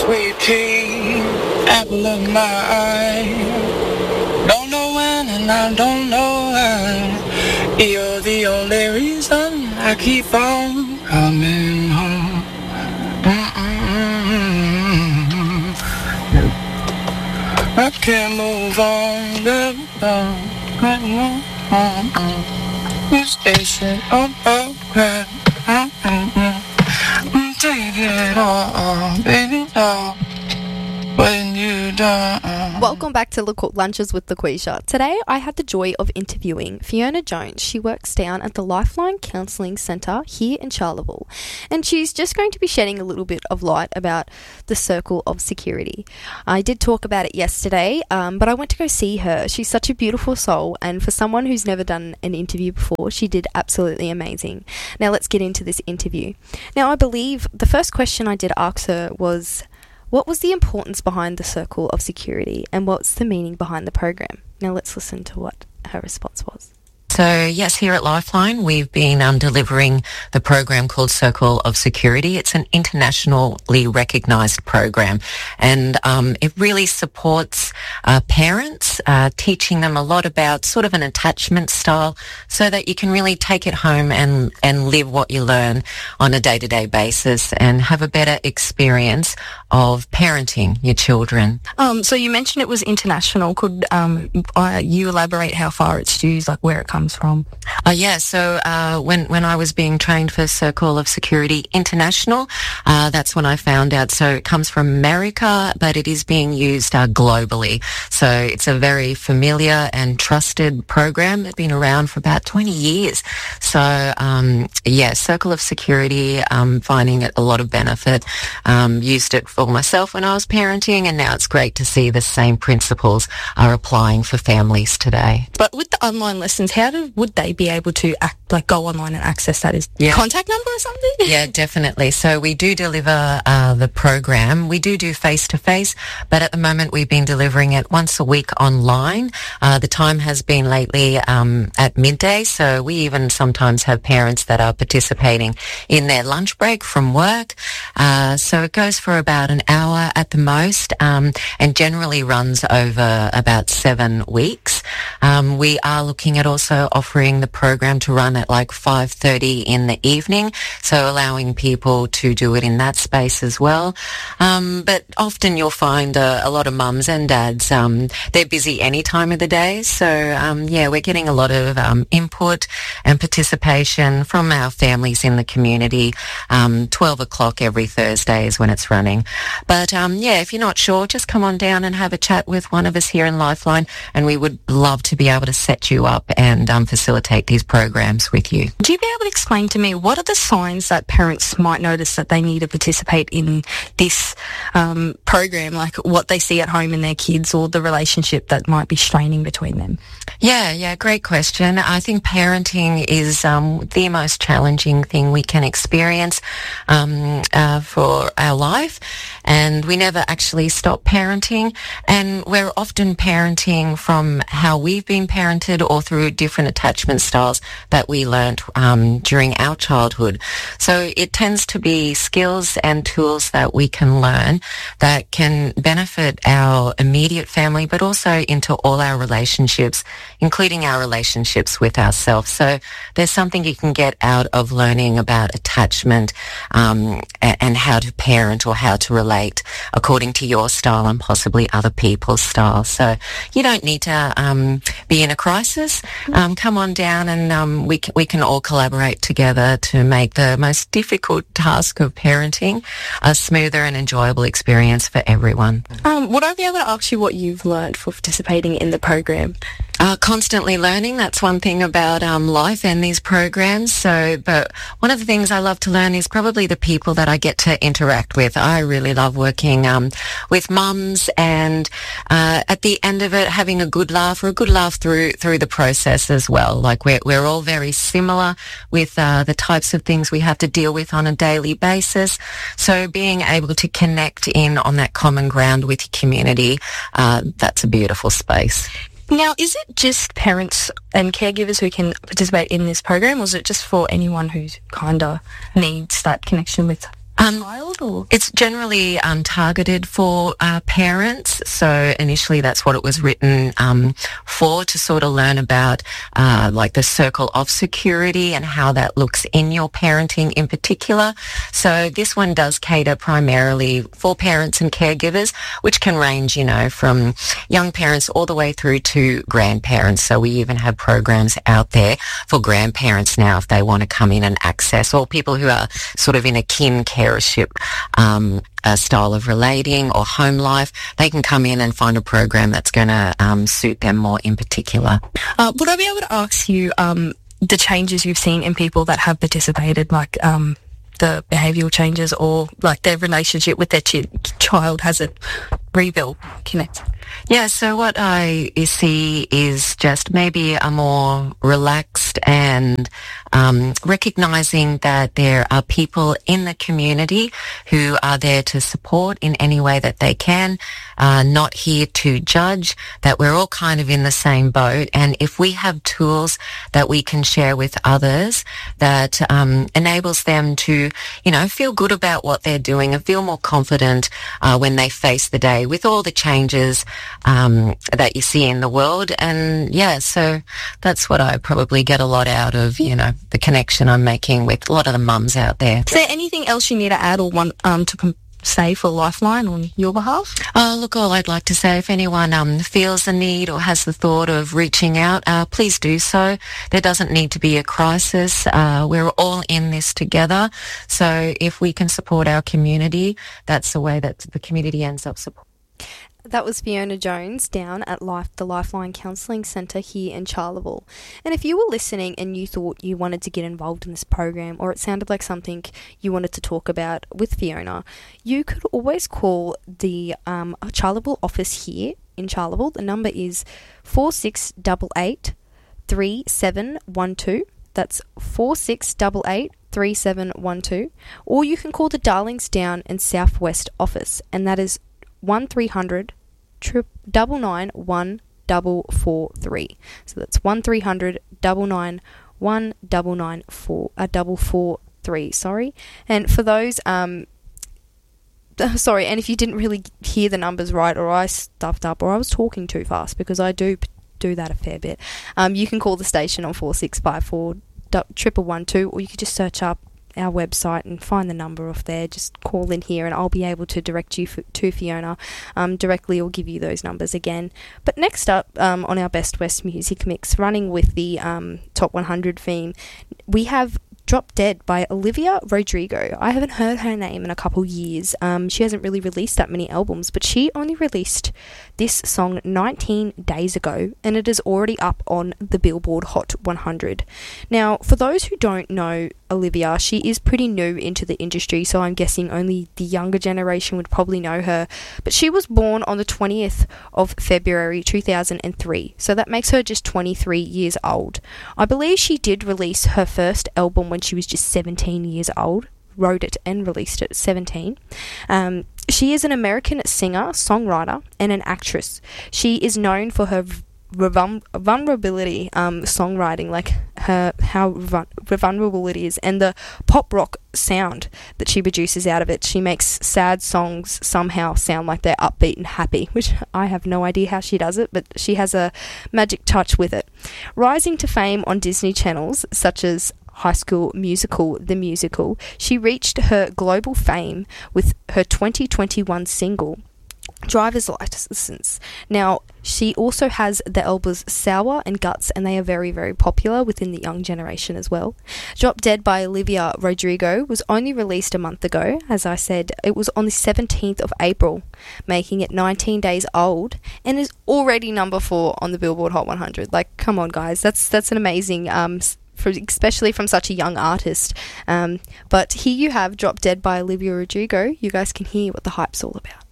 sweet tea, apple of my eye. Don't know when and I don't know why. You're the only reason I keep on coming home. I can't move on, you station on take it all, baby, all. When you done. Welcome back to Cooked Lunches with LaQuisha. Today I had the joy of interviewing Fiona Jones. She works down at the Lifeline Counselling Centre here in Charleville, and she's just going to be shedding a little bit of light about the Circle of Security. I did talk about it yesterday, but I went to go see her. She's such a beautiful soul, and for someone who's never done an interview before, she did absolutely amazing. Now let's get into this interview. Now I believe the first question I did ask her was, what was the importance behind the Circle of Security and what's the meaning behind the program? Now let's listen to what her response was. So yes, here at Lifeline, we've been delivering the program called Circle of Security. It's an internationally recognised program, and it really supports parents, teaching them a lot about sort of an attachment style so that you can really take it home and live what you learn on a day-to-day basis and have a better experience of parenting your children. So you mentioned it was international. Could you elaborate how far it's used, like where it comes from? So when I was being trained for Circle of Security International, that's when I found out. So it comes from America, but it is being used globally. So it's a very familiar and trusted program. It's been around for about 20 years. So Circle of Security, finding it a lot of benefit. Used it for myself when I was parenting, and now it's great to see the same principles are applying for families today. But with the online lessons, would they be able to go online and access that? Is contact number or something? Yeah, definitely. So we do deliver the program. We do face-to-face, but at the moment we've been delivering it once a week online. The time has been lately at midday, so we even sometimes have parents that are participating in their lunch break from work. So it goes for about an hour at the most, and generally runs over about 7 weeks. We are looking at also offering the program to run at 5:30 in the evening, so allowing people to do it in that space as well. But often you'll find a lot of mums and dads, they're busy any time of the day. So, we're getting a lot of input and participation from our families in the community. 12 o'clock every Thursday is when it's running. But, if you're not sure, just come on down and have a chat with one of us here in Lifeline, and we would love to be able to set you up and facilitate these programs with you. Would you be able to explain to me what are the signs that parents might notice that they need to participate in this program, like what they see at home in their kids or the relationship that might be straining between them? Yeah, great question. I think parenting is the most challenging thing we can experience for our life, and we never actually stop parenting, and we're often parenting from how we've been parented or through different attachment styles that we learnt during our childhood. So it tends to be skills and tools that we can learn that can benefit our immediate family, but also into all our relationships, including our relationships with ourselves. So there's something you can get out of learning about attachment and how to parent or how to relate according to your style and possibly other people's style. So you don't need to be in a crisis. Come on down and we can all collaborate together to make the most difficult task of parenting a smoother and enjoyable experience for everyone. Would I be able to ask you what you've learned for participating in the program? Constantly learning. That's one thing about life and these programs. But one of the things I love to learn is probably the people that I get to interact with. I really love working with mums, and at the end of it, having a good laugh through the process as well. Like we're all very similar with the types of things we have to deal with on a daily basis. So being able to connect in on that common ground with your community, that's a beautiful space. Now, is it just parents and caregivers who can participate in this program, or is it just for anyone who kind of needs that connection with child, or? It's generally targeted for parents. So initially that's what it was written for, to sort of learn about like the circle of security and how that looks in your parenting in particular. So this one does cater primarily for parents and caregivers, which can range, you know, from young parents all the way through to grandparents. So we even have programs out there for grandparents now if they want to come in and access, or people who are sort of in a kin carership style of relating or home life. They can come in and find a program that's going to suit them more in particular. Would I be able to ask you the changes you've seen in people that have participated, like the behavioural changes, or like their relationship with their child has it rebuilt, connect? Yeah, so what I see is just maybe a more relaxed and recognising that there are people in the community who are there to support in any way that they can, not here to judge, that we're all kind of in the same boat. And if we have tools that we can share with others that enables them to, you know, feel good about what they're doing and feel more confident when they face the day with all the changes that you see in the world. And yeah, so that's what I probably get a lot out of, you know, the connection I'm making with a lot of the mums out there. Is there anything else you need to add or want to say for Lifeline on your behalf? Look, all I'd like to say, if anyone feels the need or has the thought of reaching out, please do so. There doesn't need to be a crisis. We're all in this together. So if we can support our community, that's the way that the community ends up supporting. That was Fiona Jones down at the Lifeline Counselling Centre here in Charleville. And if you were listening and you thought you wanted to get involved in this program, or it sounded like something you wanted to talk about with Fiona, you could always call the Charleville office here in Charleville. The number is 4688 3712. That's 4688 3712. Or you can call the Darlings Down and Southwest office, and that is 1300 999 1443. So that's 1300 999 1443. Sorry. And for those sorry, and if you didn't really hear the numbers right, or I stuffed up, or I was talking too fast, because I do that a fair bit, you can call the station on 4654 1112, or you could just search up our website and find the number off there. Just call in here and I'll be able to direct you to Fiona directly, or give you those numbers again. But next up on our Best West Music Mix, running with the Top 100 theme, we have Drop Dead by Olivia Rodrigo. I haven't heard her name in a couple years. She hasn't really released that many albums, but she only released this song 19 days ago, and it is already up on the Billboard Hot 100. Now, for those who don't know Olivia, she is pretty new into the industry, so I'm guessing only the younger generation would probably know her. But she was born on the 20th of February 2003, so that makes her just 23 years old. I believe she did release her first album when she was just 17 years old, wrote it and released it at 17. She is an American singer, songwriter, and an actress. She is known for her vulnerability songwriting, like how vulnerable it is, and the pop rock sound that she produces out of it. She makes sad songs somehow sound like they're upbeat and happy, which I have no idea how she does it, but she has a magic touch with it. Rising to fame on Disney channels such as High School Musical, The Musical, she reached her global fame with her 2021 single, Driver's License. Now, she also has the albums Sour and Guts, and they are very, very popular within the young generation as well. Drop Dead by Olivia Rodrigo was only released a month ago. As I said, it was on the 17th of April, making it 19 days old, and is already number 4 on the Billboard Hot 100. Like, come on, guys. That's an amazing especially from such a young artist. But here you have Drop Dead by Olivia Rodrigo. You guys can hear what the hype's all about.